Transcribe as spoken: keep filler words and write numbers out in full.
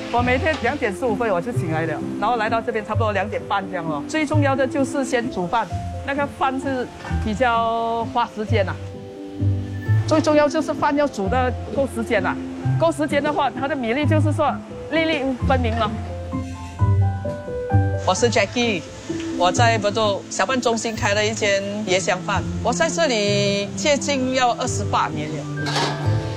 我每天两点十五分我就醒来了，然后来到这边差不多两点半这样哦。最重要的就是先煮饭，那个饭是比较花时间呐、啊。最重要就是饭要煮的够时间呐、啊，够时间的话，它的米粒就是说粒粒分明了。我是 Jackie， 我在博多小贩中心开了一间椰香饭，我在这里接近要二十八年了。